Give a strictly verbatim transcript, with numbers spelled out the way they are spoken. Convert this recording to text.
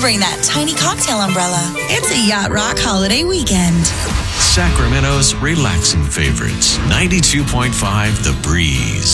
bring that tiny cocktail umbrella. It's a Yacht Rock holiday weekend. Sacramento's relaxing favorites. ninety-two point five The Breeze.